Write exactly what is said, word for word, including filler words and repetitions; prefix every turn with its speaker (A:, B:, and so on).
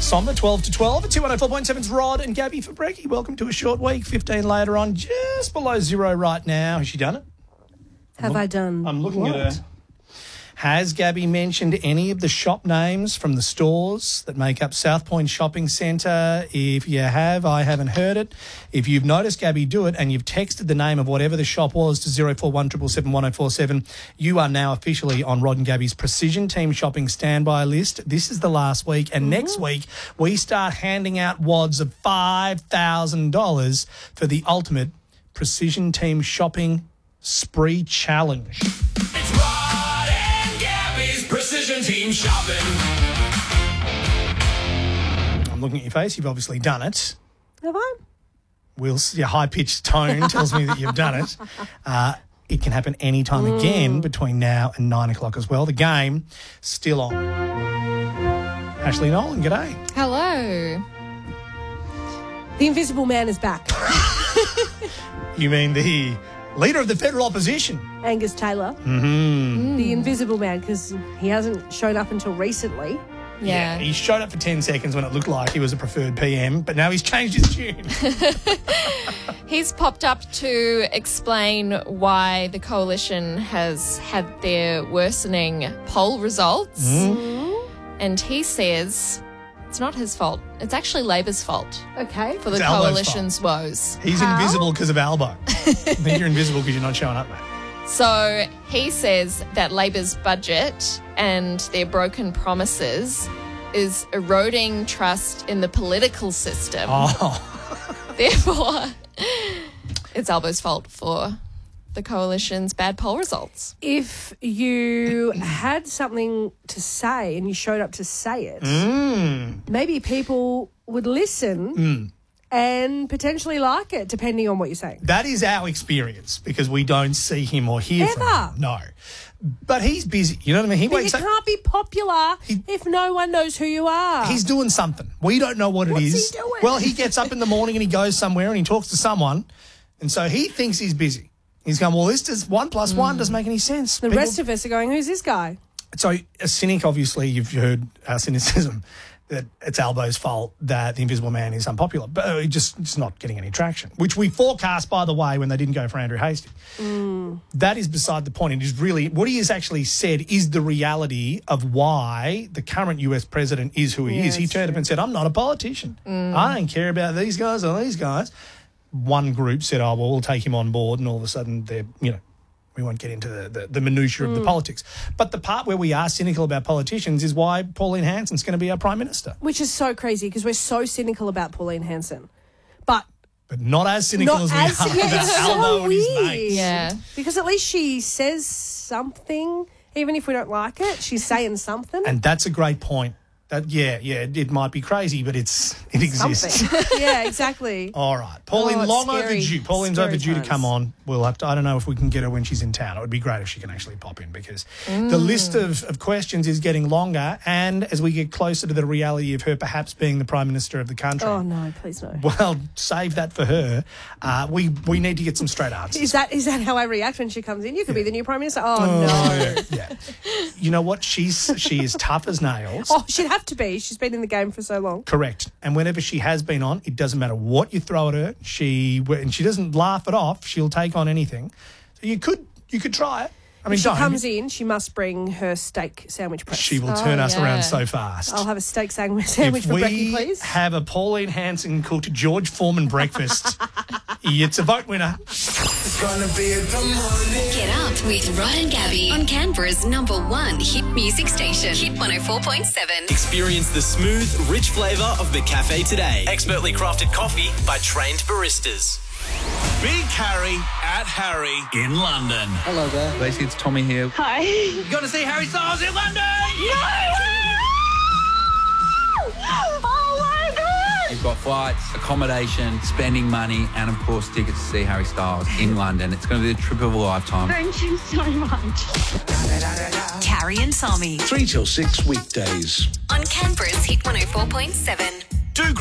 A: Somber, twelve to twelve at two one oh four point seven's Rod and Gabby for Brekkie. Welcome to a short week, fifteen later on, just below zero right now. Has she done it?
B: Have
A: look,
B: I done
A: I'm looking
B: what?
A: at her. Has Gabby mentioned any of the shop names from the stores that make up South Point Shopping Centre? If you have, I haven't heard it. If you've noticed Gabby do it and you've texted the name of whatever the shop was to zero four one seven seven one oh four seven, you are now officially on Rod and Gabby's Precision Team Shopping Standby list. This is the last week, and mm-hmm. next week we start handing out wads of five thousand dollars for the ultimate Precision Team Shopping Spree Challenge.
C: It's Rod and Gabby's Precision Team Shopping.
A: I'm looking at your face. You've obviously done it.
B: Have I?
A: Will, your high-pitched tone tells me that you've done it. Uh, it can happen any time mm. again between now and nine o'clock as well. The game still on. Ashley Nolan, g'day.
D: Hello.
B: The Invisible Man is back.
A: You mean the leader of the federal opposition?
B: Angus Taylor.
A: Mm-hmm.
B: The Invisible Man, because he hasn't shown up until recently.
D: Yeah.
A: yeah. He showed up for ten seconds when it looked like he was a preferred P M, but now he's changed his tune.
D: He's popped up to explain why the coalition has had their worsening poll results.
A: Mm.
D: And he says it's not his fault. It's actually Labor's fault.
B: Okay.
D: For the
A: It's Albo's
D: coalition's woes.
A: He's
B: How?
A: invisible because of Albo. I think you're invisible because you're not showing up, mate.
D: So he says that Labor's budget and their broken promises is eroding trust in the political system.
A: Oh.
D: Therefore, it's Albo's fault for the coalition's bad poll results.
B: If you had something to say and you showed up to say it,
A: Mm.
B: maybe people would listen
A: Mm.
B: and potentially like it, depending on what you're saying.
A: That is our experience because we don't see him or hear from
B: Ever.
A: him. No. But he's busy. You know what I mean? He
B: But you
A: wakes up.
B: can't be popular
A: He-
B: if no one knows who you are.
A: He's doing something. We don't know what it
B: What's
A: is.
B: he doing?
A: Well, he gets up in the morning and he goes somewhere and he talks to someone, and so he thinks he's busy. He's going, well, this does one plus one doesn't make any sense.
B: the
A: People-
B: rest of us are going, who's this guy?
A: So a cynic, obviously, you've heard our cynicism that it's Albo's fault that the Invisible Man is unpopular, but uh, just it's not getting any traction, which we forecast, by the way, when they didn't go for Andrew Hastings.
B: Mm.
A: That is beside the point. It is really, what he has actually said is the reality of why the current U S president is who he
B: Yeah,
A: is. He
B: that's
A: turned
B: true.
A: up and said, I'm not a politician.
B: Mm.
A: I don't care about these guys or these guys. One group said, oh, well, we'll take him on board, and all of a sudden they're, you know, we won't get into the, the, the minutiae of the politics. But the part where we are cynical about politicians is why Pauline Hanson's going to be our Prime Minister.
B: Which is so crazy because we're so cynical about Pauline Hanson. But
A: But not as cynical
B: not
A: as we
B: as
A: are
B: yeah,
A: about
B: it's so
A: Albo and his
B: weird.
A: mates.
D: Yeah.
B: Because at least she says something, even if we don't like it, she's saying something.
A: And that's a great point. That yeah, yeah, it, it might be crazy, but it's it exists.
B: Something. Yeah, exactly.
A: All right, Pauline,
B: Oh, it's
A: long
B: scary.
A: overdue. Pauline's
B: Scary
A: overdue
B: times.
A: to come on. We'll have to. I don't know if we can get her when she's in town. It would be great if she can actually pop in because the list of, of questions is getting longer, and as we get closer to the reality of her perhaps being the Prime Minister of the country,
B: Oh, no, please no.
A: well, save that for her. Uh, we we need to get some straight answers.
B: Is that is that how I react when she comes in? You could be the new Prime Minister. Oh,
A: Oh,
B: no.
A: yeah, yeah. You know what? She's she is tough as nails.
B: Oh, she'd have to be. She's been in the game for so long.
A: Correct. And whenever she has been on, it doesn't matter what you throw at her. She and she doesn't laugh it off. She'll take on anything. So you could you could try it. I mean,
B: If she
A: don't.
B: comes in, she must bring her steak sandwich press.
A: She will
D: Oh,
A: turn us
D: yeah.
A: around so fast.
B: I'll have a steak sandwich, sandwich
A: if
B: for
A: we
B: Brekkie, please.
A: have a Pauline Hanson cooked George Foreman breakfast, it's a vote winner.
C: It's gonna be a good morning.
E: Get up with Rod and Gabby on Canberra's number one hit music station, Hit one oh four point seven.
F: Experience the smooth, rich flavour of the cafe today. Expertly crafted coffee by trained baristas. Big Harry at Harry in London.
G: Hello there. Basically, it's Tommy here.
H: Hi.
F: You got to see Harry Styles in London!
H: Oh my God!
G: You've got flights, accommodation, spending money, and of course tickets to see Harry Styles in London. It's going to be the trip of a lifetime.
H: Thank you so much.
E: Carrie and Tommy
I: Three till six weekdays.
E: on Canberra's Hit one oh four point seven.